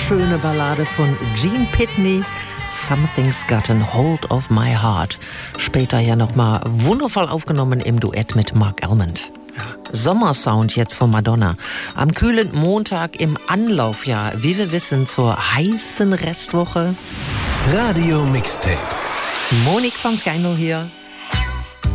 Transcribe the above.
schöne Ballade von Gene Pitney. Something's Gotten Hold of My Heart. Später ja nochmal wundervoll aufgenommen im Duett mit Mark Almond. Sommersound jetzt von Madonna. Am kühlen Montag im Anlaufjahr, wie wir wissen, zur heißen Restwoche. Radio Mixtape. Monique van Schijndel hier.